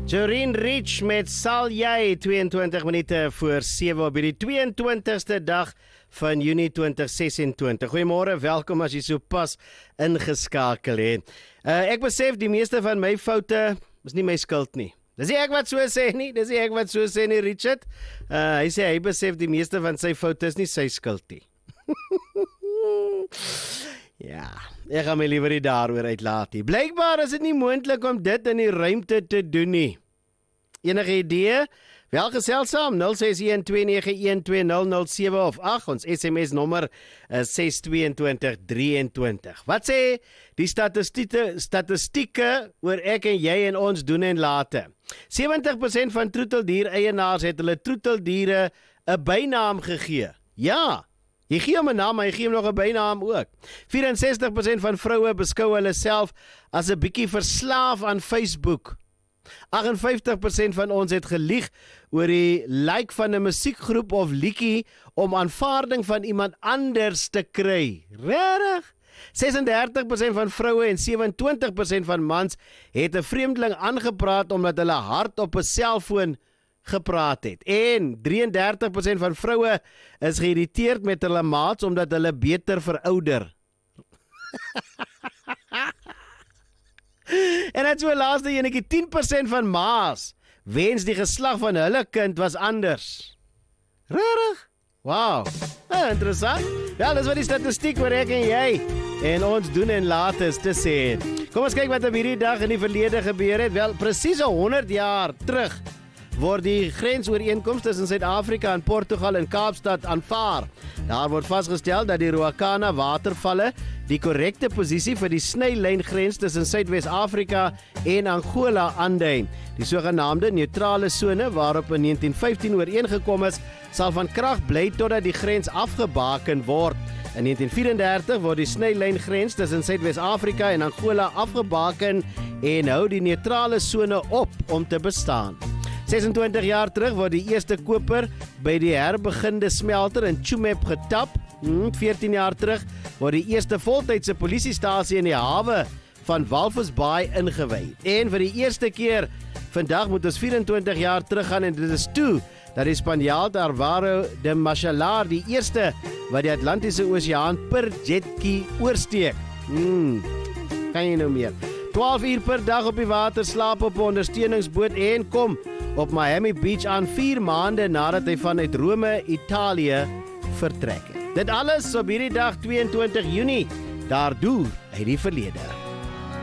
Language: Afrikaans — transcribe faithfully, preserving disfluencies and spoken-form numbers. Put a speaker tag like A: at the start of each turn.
A: Jorien Rich met Sal Jy, tweeëntwintig minute voor sewe op die tweeëntwintigste dag van Junie twintig sesentwintig. Goeiemôre, welkom as jy so pas ingeskakel het. Uh, ek besef die meeste van my foute is nie my skuld nie. Dis nie ek wat so sê nie, dis nie ek wat so sê nie, Richard. Uh, hy sê hy besef die meeste van sy foute is nie sy skuld nie. Ja, ek gaan my liever nie daaroor uitlaat nie. Blykbaar is dit nie moontlik om dit in die ruimte te doen nie. Enige idee? Wel gesels saam, nul ses een twee nege een twee nul nul sewe of agt, ons S M S nommer is ses twee twee drie twee. Wat sê die statistieke, statistieke oor ek en jy en ons doen en late? sewentig persent van troeteldier-eienaars het hulle troeteldiere 'n bynaam gegee. Ja, jy gee hom 'n naam, maar jy gee hom nog 'n bynaam ook. vyf en sestig persent van vroue beskou hulle self as 'n bietjie verslaaf aan Facebook. agt en vyftig persent van ons het gelieg oor die like van 'n musiekgroep of liedjie om aanvaarding van iemand anders te kry. Regtig? ses en dertig persent van vroue en sewe en twintig persent van mans het 'n vreemdeling aangepraat omdat hulle hard op 'n selfoon gepraat het. En drie en dertig persent van vroue is geïrriteerd met hulle maats omdat hulle beter verouder. En net so laaste enetjie, tien persent van ma's wens die geslag van hulle kind was anders. Regtig? Wow. Ah, interessant. Ja, dis wat die statistiek oor ek en jy en ons doen en laat is te sê. Kom ons kyk wat op hierdie dag in die verlede gebeur het. Wel, presies honderd jaar terug word die grensooreenkoms tussen Suid-Afrika en Portugal in Kaapstad aanvaar. Daar word vasgestel dat die Ruacana watervalle die korrekte posisie vir die snylyngrens tussen Suidwes-Afrika en Angola aandui. Die sogenaamde neutrale sone waarop in negentien vyftien ooreengekom is, sal van krag bly totdat die grens afgebaken word. In negentien vyf-en-dertig word die snylyngrens tussen Suidwes-Afrika en Angola afgebaken en hou die neutrale sone op om te bestaan. sesentwintig jaar terug word die eerste koper by die herbeginde smelter in Tsumeb getap. Hmm, veertien jaar terug word die eerste voltydse polisiestasie in die hawe van Walvis Bay ingewy. En vir die eerste keer vandag moet ons vyf-en-twintig jaar teruggaan en dit is toe dat die Spanjaard Alvaro de Machalar die eerste wat die Atlantiese Oseaan per jetski oorsteek. Hmm, kan jy nou meer? twaalf uur per dag op die water, slaap op 'n ondersteuningsboot en kom op Miami Beach aan vier maande nadat hy vanuit Rome, Italië vertrek het. Dit alles op hierdie dag tweeëntwintig Junie, daardoor uit die verlede.